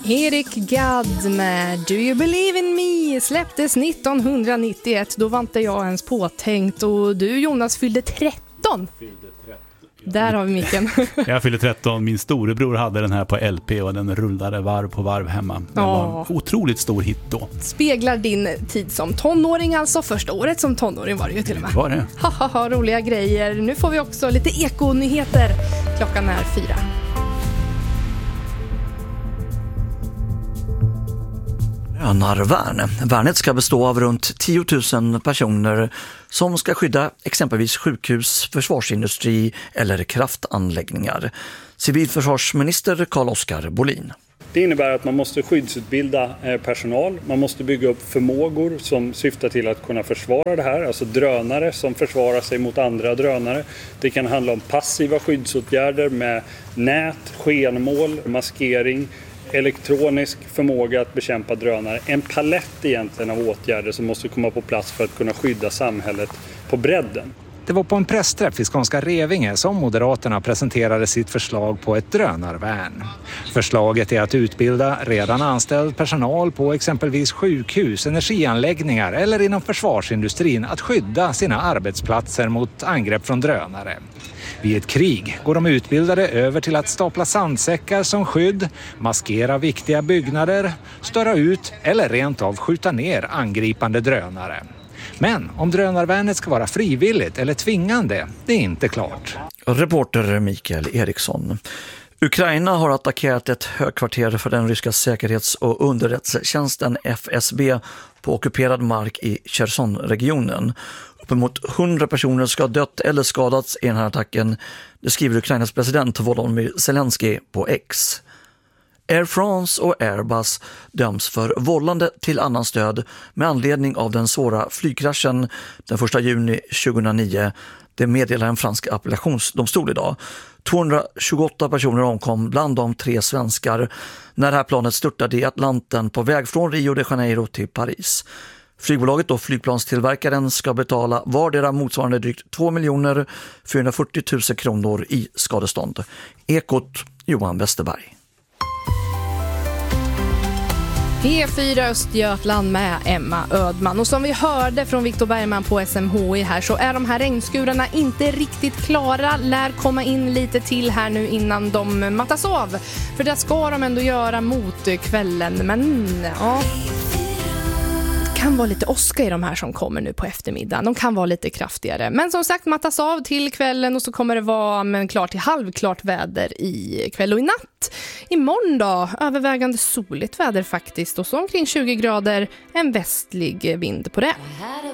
Erik Gadd med Do You Believe in Me släpptes 1991. Då var inte jag ens påtänkt. Och du, Jonas, fyllde 13. Där har vi micken. Jag fyllde 13. Min storebror hade den här på LP och den rullade varv på varv hemma. Det var en otroligt stor hit då. Speglar din tid som tonåring, alltså första året som tonåring var det ju till och med. Var det? Haha, roliga grejer. Nu får vi också lite ekonyheter. Klockan är 4. Drönarvärn. Värnet ska bestå av runt 10 000 personer som ska skydda exempelvis sjukhus, försvarsindustri eller kraftanläggningar. Civilförsvarsminister Carl-Oskar Bolin. Det innebär att man måste skyddsutbilda personal, man måste bygga upp förmågor som syftar till att kunna försvara det här, alltså drönare som försvarar sig mot andra drönare. Det kan handla om passiva skyddsåtgärder med nät, skenmål, maskering, elektronisk förmåga att bekämpa drönare. En palett egentligen av åtgärder som måste komma på plats för att kunna skydda samhället på bredden. Det var på en pressträff i Skånska Revinge som Moderaterna presenterade sitt förslag på ett drönarvärn. Förslaget är att utbilda redan anställd personal på exempelvis sjukhus, energianläggningar eller inom försvarsindustrin att skydda sina arbetsplatser mot angrepp från drönare. Vid ett krig går de utbildade över till att stapla sandsäckar som skydd, maskera viktiga byggnader, störa ut eller rent av skjuta ner angripande drönare. Men om drönarvärnet ska vara frivilligt eller tvingande, det är inte klart. Reporter Mikael Eriksson. Ukraina har attackerat ett högkvarter för den ryska säkerhets- och underrättelsetjänsten FSB på ockuperad mark i Cherson-regionen. Uppemot 100 personer ska ha dött eller skadats i den här attacken, det skriver Ukrainas president Volodymyr Zelensky på X. Air France och Airbus döms för vållande till annan stöd med anledning av den svåra flygkraschen den 1 juni 2009. Det meddelar en fransk appellationsdomstol idag. 228 personer omkom, bland dem 3 svenskar, när det här planet störtade i Atlanten på väg från Rio de Janeiro till Paris. Flygbolaget och flygplanstillverkaren ska betala vardera motsvarande drygt 2 440 000 kronor i skadestånd. Ekot, Johan Westerberg. P4 Östergötland med Emma Ödman. Och som vi hörde från Viktor Bergman på SMHI här, så är de här regnskurarna inte riktigt klara. Lär komma in lite till här nu innan de mattas av. För det ska de ändå göra mot kvällen. Men ja, det kan vara lite åska i de här som kommer nu på eftermiddagen. De kan vara lite kraftigare. Men som sagt, mattas av till kvällen och så kommer det vara klart till halvklart väder i kväll och i natt. Imorgon då, övervägande soligt väder faktiskt och så omkring 20 grader, en västlig vind på det.